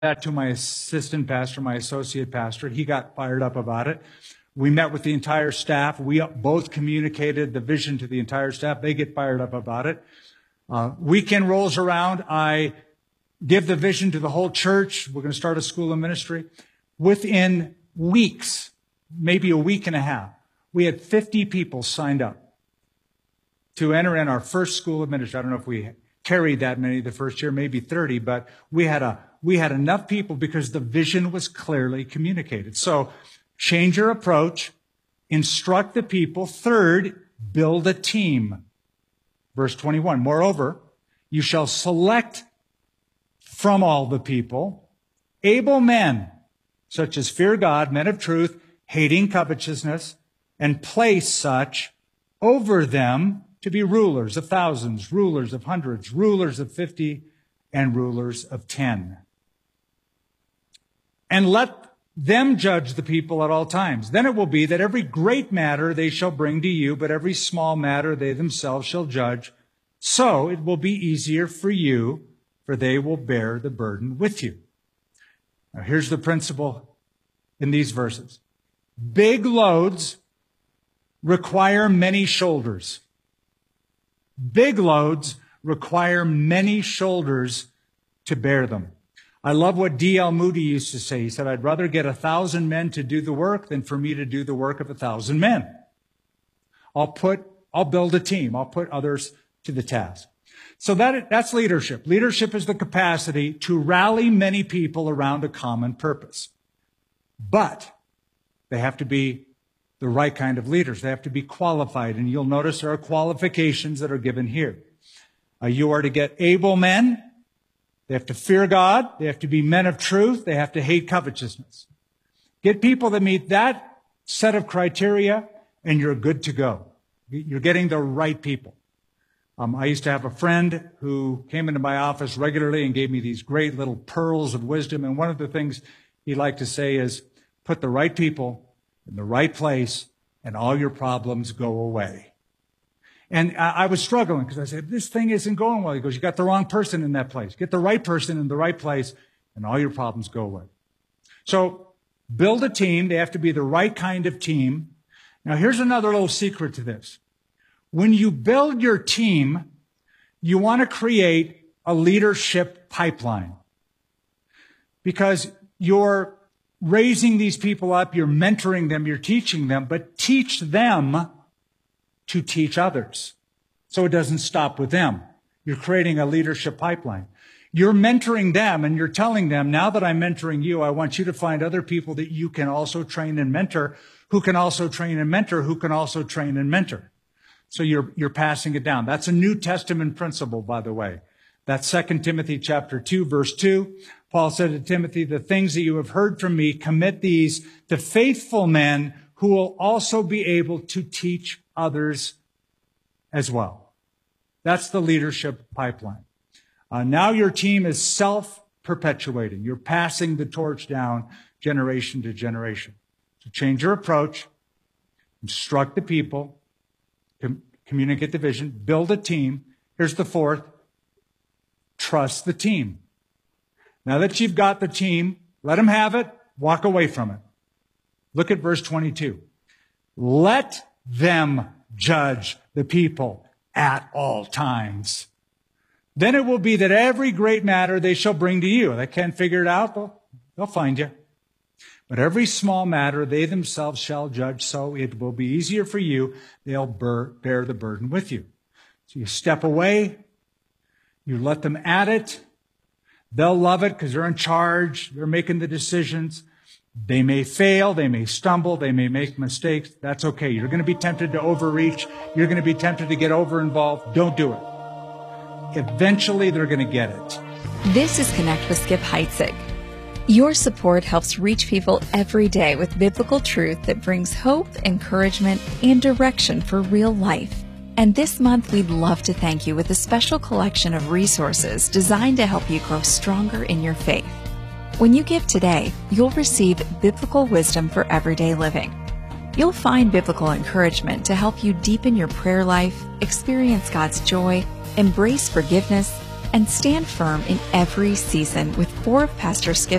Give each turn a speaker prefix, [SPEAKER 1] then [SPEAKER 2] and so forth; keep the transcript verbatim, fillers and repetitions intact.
[SPEAKER 1] that to my assistant pastor, my associate pastor. He got fired up about it. We met with the entire staff. We both communicated the vision to the entire staff. They get fired up about it. Uh, weekend rolls around. I give the vision to the whole church. We're going to start a school of ministry. Within weeks, maybe a week and a half, we had fifty people signed up to enter in our first school of ministry. I don't know if we carried that many the first year, maybe thirty, but we had a we had enough people because the vision was clearly communicated. So change your approach, instruct the people. Third, build a team. Verse twenty-one, moreover, you shall select from all the people able men, such as fear God, men of truth, hating covetousness, and place such over them to be rulers of thousands, rulers of hundreds, rulers of fifty, and rulers of ten. And let them judge the people at all times. Then it will be that every great matter they shall bring to you, but every small matter they themselves shall judge. So it will be easier for you, for they will bear the burden with you. Now here's the principle in these verses. Big loads require many shoulders. Big loads require many shoulders to bear them. I love what D L Moody used to say. He said, I'd rather get a thousand men to do the work than for me to do the work of a thousand men. I'll put, I'll build a team. I'll put others to the task. So that, that's leadership. Leadership is the capacity to rally many people around a common purpose. But they have to be the right kind of leaders. They have to be qualified. And you'll notice there are qualifications that are given here. Uh, you are to get able men. They have to fear God. They have to be men of truth. They have to hate covetousness. Get people that meet that set of criteria, and you're good to go. You're getting the right people. Um, I used to have a friend who came into my office regularly and gave me these great little pearls of wisdom. And one of the things he liked to say is, put the right people in the right place, and all your problems go away. And I was struggling because I said, this thing isn't going well. He goes, you got the wrong person in that place. Get the right person in the right place, and all your problems go away. So build a team. They have to be the right kind of team. Now, here's another little secret to this. When you build your team, you want to create a leadership pipeline, because you're raising these people up, you're mentoring them, you're teaching them, but teach them to teach others. So it doesn't stop with them. You're creating a leadership pipeline. You're mentoring them, and you're telling them, now that I'm mentoring you, I want you to find other people that you can also train and mentor, who can also train and mentor, who can also train and mentor. So you're, you're passing it down. That's a New Testament principle, by the way. That's Second Timothy chapter two, verse two. Paul said to Timothy, the things that you have heard from me, commit these to faithful men who will also be able to teach others as well. That's the leadership pipeline. Uh, now your team is self-perpetuating. You're passing the torch down generation to generation. So change your approach, instruct the people, com- communicate the vision, build a team. Here's the fourth. Trust the team. Now that you've got the team, let them have it, walk away from it. Look at verse twenty-two. Let them judge the people at all times. Then it will be that every great matter they shall bring to you. They can't figure it out, they'll, they'll find you. But every small matter they themselves shall judge, so it will be easier for you. They'll bear, bear the burden with you. So you step away, you let them at it. They'll love it because they're in charge. They're making the decisions. They may fail. They may stumble. They may make mistakes. That's okay. You're going to be tempted to overreach. You're going to be tempted to get over-involved. Don't do it. Eventually, they're going to get it.
[SPEAKER 2] This is Connect with Skip Heitzig. Your support helps reach people every day with biblical truth that brings hope, encouragement, and direction for real life. And this month, we'd love to thank you with a special collection of resources designed to help you grow stronger in your faith. When you give today, you'll receive biblical wisdom for everyday living. You'll find biblical encouragement to help you deepen your prayer life, experience God's joy, embrace forgiveness, and stand firm in every season with four of Pastor Skip's